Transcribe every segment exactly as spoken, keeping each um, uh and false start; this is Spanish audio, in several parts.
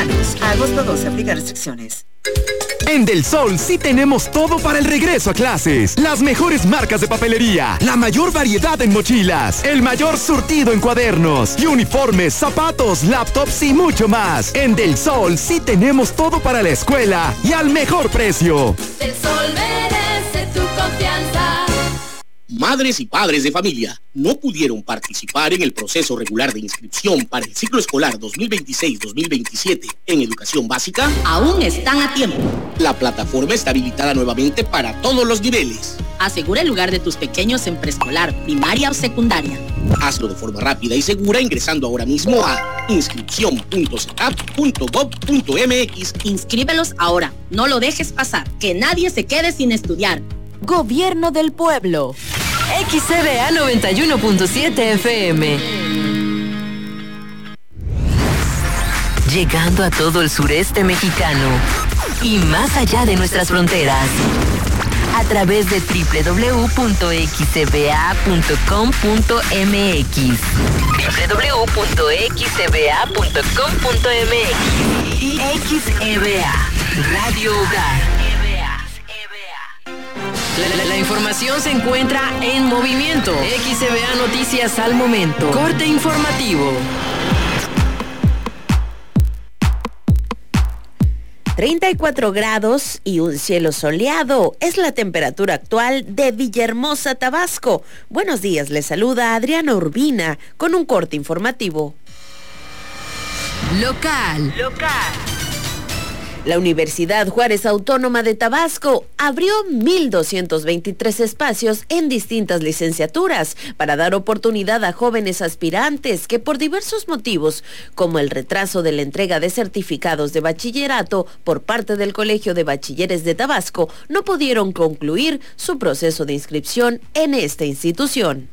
mexicanos. A agosto doce, aplica restricciones. En Del Sol sí tenemos todo para el regreso a clases. Las mejores marcas de papelería, la mayor variedad en mochilas, el mayor surtido en cuadernos y uniformes, zapatos, laptops y mucho más. En Del Sol sí tenemos todo para la escuela y al mejor precio. Del Sol merece tu confianza. Madres y padres de familia no pudieron participar en el proceso regular de inscripción para el ciclo escolar dos mil veintiséis dos mil veintisiete en educación básica. Aún están a tiempo. La plataforma está habilitada nuevamente para todos los niveles. Asegura el lugar de tus pequeños en preescolar, primaria o secundaria. Hazlo de forma rápida y segura ingresando ahora mismo a inscripción punto cetap punto gob punto mx. Inscríbelos ahora. No lo dejes pasar. Que nadie se quede sin estudiar. Gobierno del Pueblo. X C B A noventa y uno punto siete F M. Llegando a todo el sureste mexicano y más allá de nuestras fronteras. A través de doble u doble u doble u punto x c b a punto com punto m x. doble u doble u doble u punto x c b a punto com punto m x. Y X E B A, Radio Hogar. La, la, la información se encuentra en movimiento. X E B A Noticias al momento. Corte informativo. treinta y cuatro grados y un cielo soleado es la temperatura actual de Villahermosa, Tabasco. Buenos días, les saluda Adriana Urbina con un corte informativo. Local. Local. La Universidad Juárez Autónoma de Tabasco abrió mil doscientos veintitrés espacios en distintas licenciaturas para dar oportunidad a jóvenes aspirantes que por diversos motivos, como el retraso de la entrega de certificados de bachillerato por parte del Colegio de Bachilleres de Tabasco, no pudieron concluir su proceso de inscripción en esta institución.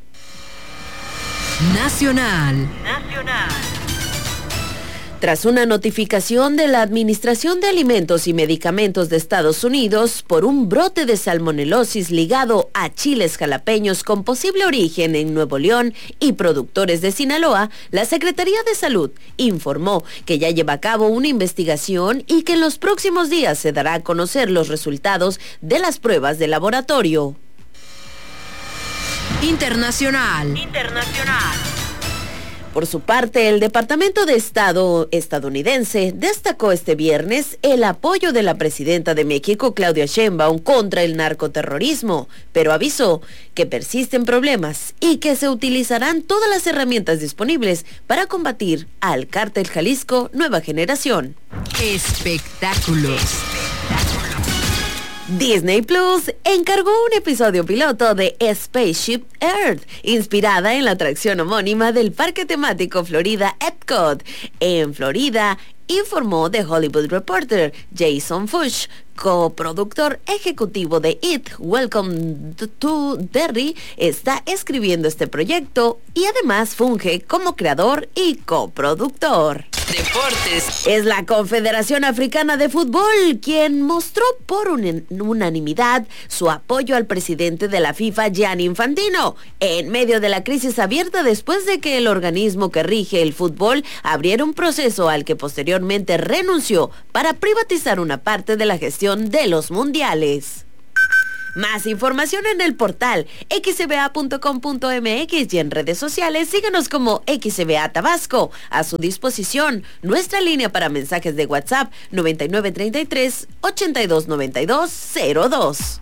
Nacional. Nacional. Tras una notificación de la Administración de Alimentos y Medicamentos de Estados Unidos por un brote de salmonelosis ligado a chiles jalapeños con posible origen en Nuevo León y productores de Sinaloa, la Secretaría de Salud informó que ya lleva a cabo una investigación y que en los próximos días se dará a conocer los resultados de las pruebas de laboratorio. Internacional. Internacional. Por su parte, el Departamento de Estado estadounidense destacó este viernes el apoyo de la presidenta de México, Claudia Sheinbaum, contra el narcoterrorismo, pero avisó que persisten problemas y que se utilizarán todas las herramientas disponibles para combatir al Cártel Jalisco Nueva Generación. Espectáculos. Disney Plus encargó un episodio piloto de Spaceship Earth, inspirada en la atracción homónima del parque temático Florida Epcot. En Florida, informó The Hollywood Reporter Jason Fuchs, coproductor ejecutivo de It, Welcome to Derry, está escribiendo este proyecto y además funge como creador y coproductor. Deportes. Es la Confederación Africana de Fútbol quien mostró por un, unanimidad su apoyo al presidente de la FIFA, Gianni Infantino, en medio de la crisis abierta después de que el organismo que rige el fútbol abriera un proceso al que posteriormente renunció para privatizar una parte de la gestión de los mundiales. Más información en el portal x c b a punto com punto m x y en redes sociales síguenos como X C B A Tabasco. A su disposición, nuestra línea para mensajes de WhatsApp noventa y nueve treinta y tres, ochenta y dos noventa y dos cero dos.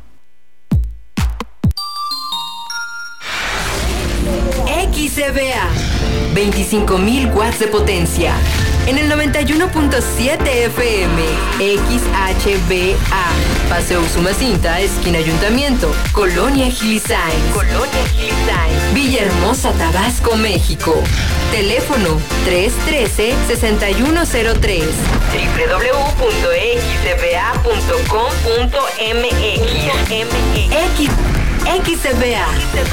X C B A, veinticinco mil watts de potencia. En el noventa y uno punto siete F M, X H B A, Paseo Usumacinta, esquina Ayuntamiento, Colonia Gilisain, Colonia Gilisain, Villahermosa, Tabasco, México. Teléfono tres uno tres, seis uno cero tres, doble u doble u doble u punto x c b a punto com punto m x. X, X C B A.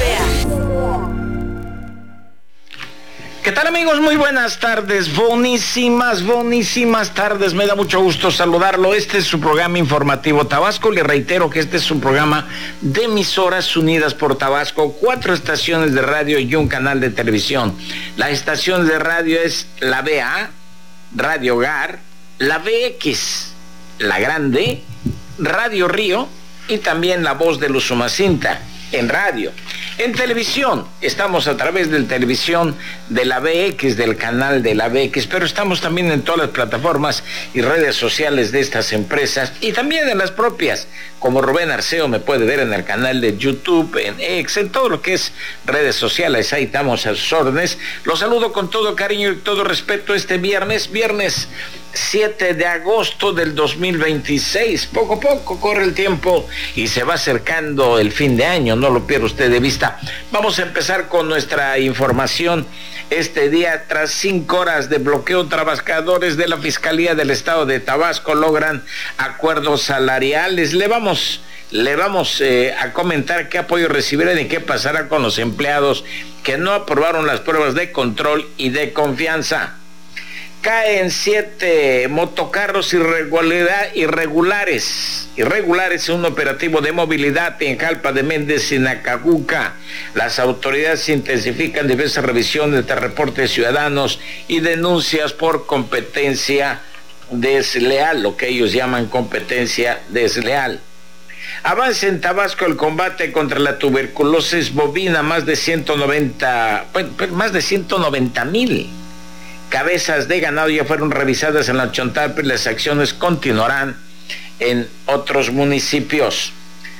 ¿Qué tal, amigos? Muy buenas tardes, bonísimas, bonísimas tardes. Me da mucho gusto saludarlo. Este es su programa informativo Tabasco. Le reitero que este es un programa de emisoras unidas por Tabasco, cuatro estaciones de radio y un canal de televisión. La estación de radio es la B A, Radio Hogar, la V X, la Grande, Radio Río y también La Voz de Usumacinta en radio. En televisión, estamos a través de la televisión de la V X, del canal de la V X, pero estamos también en todas las plataformas y redes sociales de estas empresas y también en las propias, como Rubén Arceo me puede ver en el canal de YouTube, en X, en todo lo que es redes sociales, ahí estamos a sus órdenes. Los saludo con todo cariño y todo respeto este viernes, viernes siete de agosto del dos mil veintiséis. Poco a poco corre el tiempo y se va acercando el fin de año, no lo pierda usted de vista. Vamos a empezar con nuestra información este día. Tras cinco horas de bloqueo, trabajadores de la Fiscalía del Estado de Tabasco logran acuerdos salariales. Le vamos le vamos eh, a comentar qué apoyo recibirán y qué pasará con los empleados que no aprobaron las pruebas de control y de confianza. Caen siete motocarros irregularidad, irregulares, irregulares en un operativo de movilidad en Jalpa de Méndez y Nacajuca. Las autoridades intensifican diversas revisiones de reportes ciudadanos y denuncias por competencia desleal, lo que ellos llaman competencia desleal. Avanza en Tabasco el combate contra la tuberculosis bovina, más de ciento noventa, bueno, más de ciento noventa mil. Cabezas de ganado ya fueron revisadas en la Chontalpa y las acciones continuarán en otros municipios.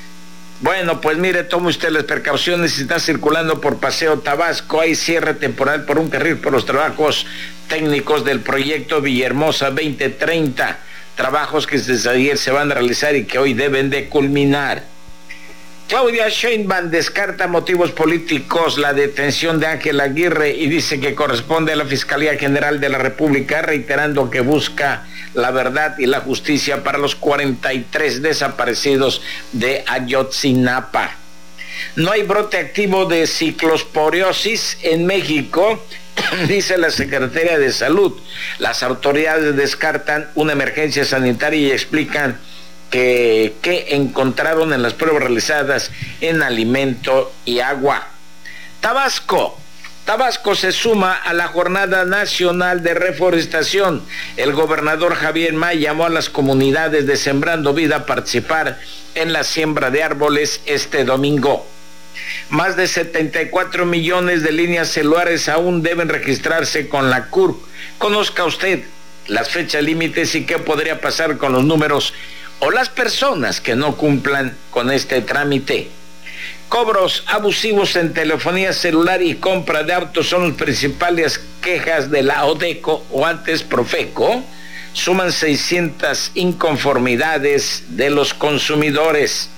Bueno, pues mire, tome usted las precauciones. Si está circulando por Paseo Tabasco, hay cierre temporal por un carril por los trabajos técnicos del proyecto Villahermosa veinte treinta. Trabajos que desde ayer se van a realizar y que hoy deben de culminar. Claudia Sheinbaum descarta motivos políticos la detención de Ángel Aguirre y dice que corresponde a la Fiscalía General de la República, reiterando que busca la verdad y la justicia para los cuarenta y tres desaparecidos de Ayotzinapa. No hay brote activo de ciclosporiosis en México, dice la Secretaría de Salud. Las autoridades descartan una emergencia sanitaria y explican que, que encontraron en las pruebas realizadas en alimento y agua. Tabasco. Tabasco se suma a la Jornada Nacional de Reforestación. El gobernador Javier May llamó a las comunidades de Sembrando Vida a participar en la siembra de árboles este domingo. Más de setenta y cuatro millones de líneas celulares aún deben registrarse con la C U R P. Conozca usted las fechas límites y qué podría pasar con los números o las personas que no cumplan con este trámite. Cobros abusivos en telefonía celular y compra de autos son las principales quejas de la ODECO, o antes Profeco. Suman seiscientas inconformidades de los consumidores.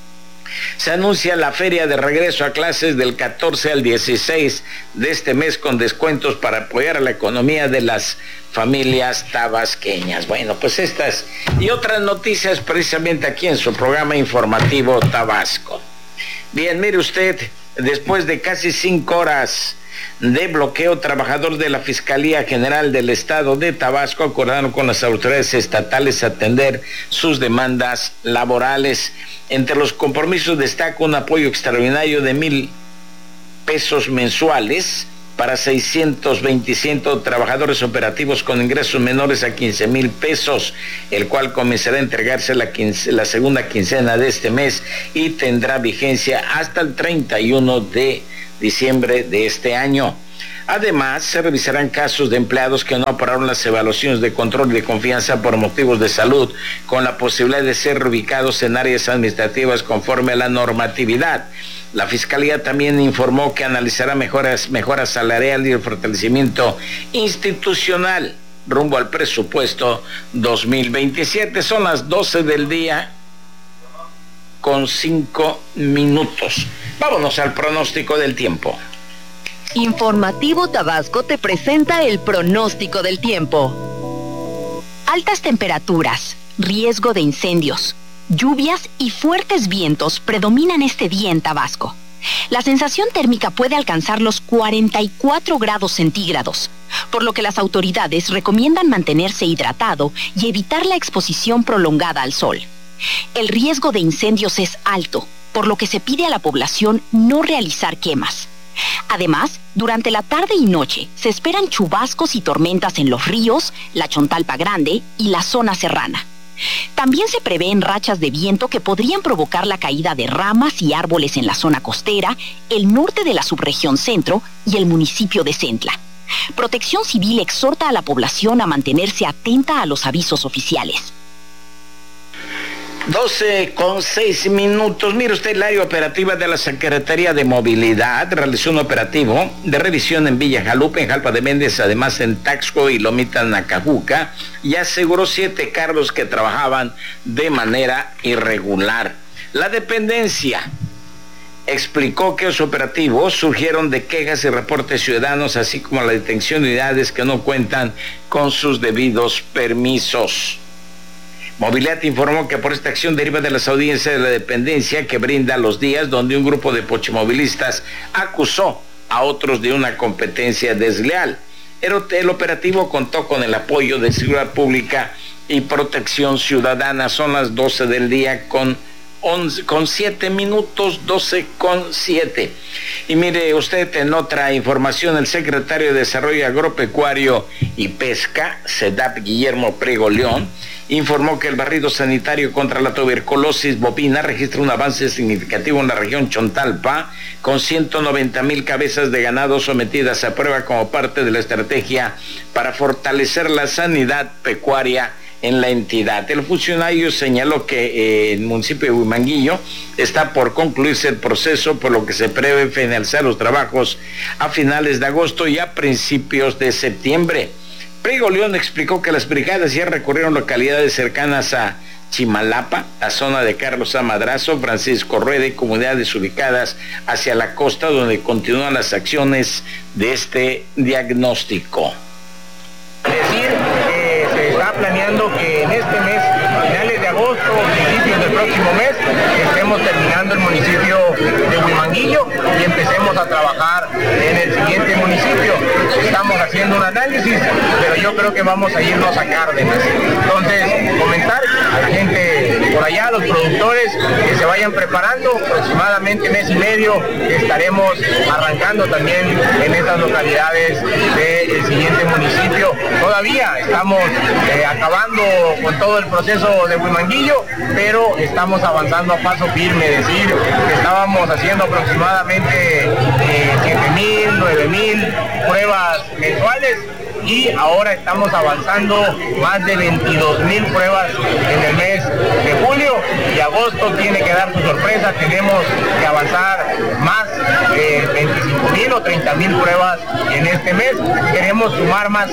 Se anuncia la feria de regreso a clases del catorce al dieciséis de este mes con descuentos para apoyar a la economía de las familias tabasqueñas. Bueno, pues estas y otras noticias precisamente aquí en su programa informativo Tabasco. Bien, mire usted, después de casi cinco horas de bloqueo, trabajadores de la Fiscalía General del Estado de Tabasco acordaron con las autoridades estatales atender sus demandas laborales. Entre los compromisos destaca un apoyo extraordinario de mil pesos mensuales para seiscientos veinticinco trabajadores operativos con ingresos menores a quince mil pesos, el cual comenzará a entregarse la, quince, la segunda quincena de este mes y tendrá vigencia hasta el treinta y uno de diciembre de este año. Además, se revisarán casos de empleados que no aprobaron las evaluaciones de control y de confianza por motivos de salud, con la posibilidad de ser reubicados en áreas administrativas conforme a la normatividad. La Fiscalía también informó que analizará mejoras, mejoras salariales y el fortalecimiento institucional rumbo al presupuesto dos mil veintisiete. Son las doce del día con cinco minutos. Vámonos al pronóstico del tiempo. Informativo Tabasco te presenta el pronóstico del tiempo. Altas temperaturas, riesgo de incendios, lluvias y fuertes vientos predominan este día en Tabasco. La sensación térmica puede alcanzar los cuarenta y cuatro grados centígrados, por lo que las autoridades recomiendan mantenerse hidratado y evitar la exposición prolongada al sol. El riesgo de incendios es alto, por lo que se pide a la población no realizar quemas. Además, durante la tarde y noche se esperan chubascos y tormentas en los ríos, la Chontalpa Grande y la zona serrana. También se prevén rachas de viento que podrían provocar la caída de ramas y árboles en la zona costera, el norte de la subregión centro y el municipio de Centla. Protección Civil exhorta a la población a mantenerse atenta a los avisos oficiales. doce con seis minutos. Mire usted, el área operativa de la Secretaría de Movilidad realizó un operativo de revisión en Villa Jalupe, en Jalpa de Méndez, además en Taxco y Lomita Nacajuca, y aseguró siete carros que trabajaban de manera irregular. La dependencia explicó que los operativos surgieron de quejas y reportes ciudadanos, así como la detención de unidades que no cuentan con sus debidos permisos. Movilidad informó que por esta acción deriva de las audiencias de la dependencia que brinda los días donde un grupo de pochimovilistas acusó a otros de una competencia desleal. El, el operativo contó con el apoyo de Seguridad Pública y Protección Ciudadana. Son las doce del día con once, con siete minutos, doce con siete. Y mire usted, en otra información, el secretario de Desarrollo Agropecuario y Pesca, SEDAP, Guillermo Priego León, informó que el barrido sanitario contra la tuberculosis bovina registra un avance significativo en la región Chontalpa, con ciento noventa mil cabezas de ganado sometidas a prueba como parte de la estrategia para fortalecer la sanidad pecuaria en la entidad. El funcionario señaló que eh, el municipio de Huimanguillo está por concluirse el proceso, por lo que se prevé finalizar los trabajos a finales de agosto y a principios de septiembre. Priego León explicó que las brigadas ya recorrieron localidades cercanas a Chimalapa, la zona de Carlos A. Madrazo, Francisco Rueda y comunidades ubicadas hacia la costa, donde continúan las acciones de este diagnóstico. Decir que se está planeando que en este mes, finales de agosto, principios del próximo mes, estemos terminando el municipio de Huimanguillo y empecemos a trabajar en el siguiente municipio. Estamos haciendo un análisis, pero yo creo que vamos a irnos a Cárdenas. Entonces, comentar a la gente por allá, los productores, que se vayan preparando. Aproximadamente mes y medio estaremos arrancando también en estas localidades del siguiente municipio. Todavía estamos eh, acabando con todo el proceso de Huimanguillo, pero estamos avanzando a paso firme. Decir que estábamos haciendo aproximadamente eh, siete mil, nueve mil pruebas mensuales y ahora estamos avanzando más de veintidós mil pruebas en el mes de julio, y agosto tiene que dar su sorpresa. Tenemos que avanzar más de veinticinco mil o treinta mil pruebas en este mes. Queremos sumar más.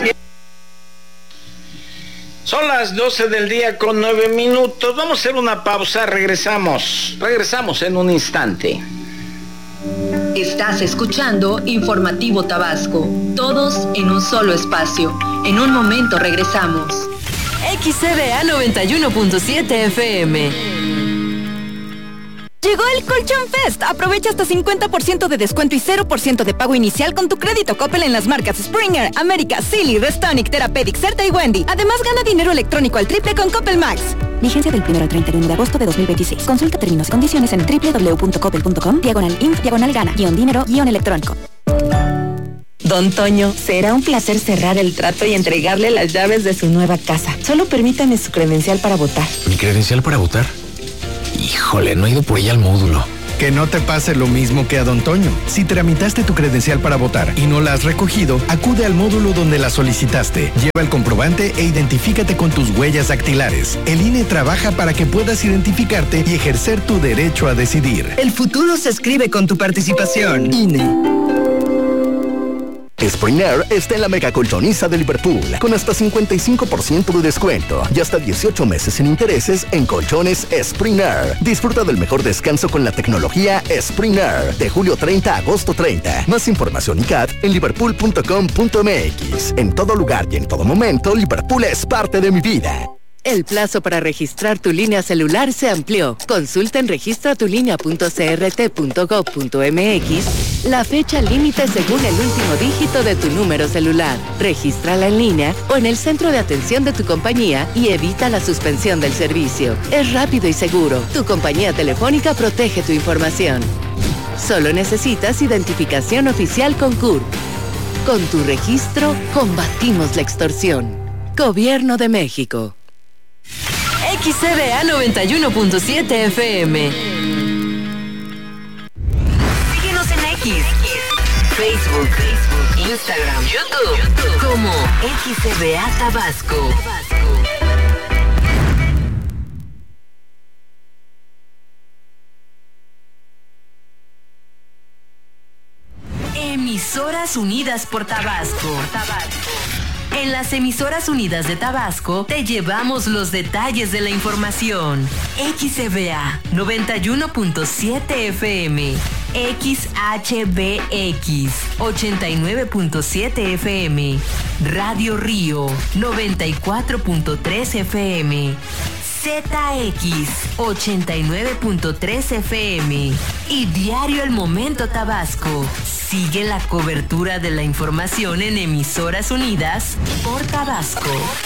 Son las doce del día con nueve minutos. Vamos a hacer una pausa, regresamos. Regresamos en un instante. Estás escuchando Informativo Tabasco, todos en un solo espacio. En un momento regresamos. X C B A noventa y uno punto siete F M. Llegó el Colchón Fest. Aprovecha hasta cincuenta por ciento de descuento y cero por ciento de pago inicial con tu crédito Coppel en las marcas Springer, América, Silly, Restonic, Therapeutic, Certa y Wendy. Además, gana dinero electrónico al triple con Coppel Max. Vigencia del primero al treinta y uno de agosto de dos mil veintiséis. Consulta términos y condiciones en doble u doble u doble u punto coppel punto com, diagonal inf, diagonal gana, guión dinero, guión electrónico. Don Toño, será un placer cerrar el trato y entregarle las llaves de su nueva casa. Solo permítame su credencial para votar. ¿Mi credencial para votar? Híjole, no he ido por ella al módulo. Que no te pase lo mismo que a Don Toño. Si tramitaste tu credencial para votar y no la has recogido, acude al módulo donde la solicitaste. Lleva el comprobante e identifícate con tus huellas dactilares. El I N E trabaja para que puedas identificarte y ejercer tu derecho a decidir. El futuro se escribe con tu participación. I N E. Spring Air está en la mega colchoniza de Liverpool, con hasta cincuenta y cinco por ciento de descuento y hasta dieciocho meses sin intereses en colchones Spring Air. Disfruta del mejor descanso con la tecnología Spring Air, de julio treinta a agosto treinta. Más información y C A D en liverpool punto com punto m x. En todo lugar y en todo momento, Liverpool es parte de mi vida. El plazo para registrar tu línea celular se amplió. Consulta en registra tu línea punto c r t punto gov punto m x la fecha límite según el último dígito de tu número celular. Regístrala en línea o en el centro de atención de tu compañía y evita la suspensión del servicio. Es rápido y seguro. Tu compañía telefónica protege tu información. Solo necesitas identificación oficial con C U R P. Con tu registro, combatimos la extorsión. Gobierno de México. X C V A noventa y uno punto siete F M. Síguenos en X, Facebook, Instagram, YouTube, como X C V A Tabasco. Emisoras Unidas por Tabasco. En las Emisoras Unidas de Tabasco te llevamos los detalles de la información. X C V A noventa y uno punto siete F M, X H B X ochenta y nueve punto siete F M, Radio Río noventa y cuatro punto tres F M, Z X ochenta y nueve punto tres F M y Diario El Momento Tabasco. Sigue la cobertura de la información en Emisoras Unidas por Tabasco.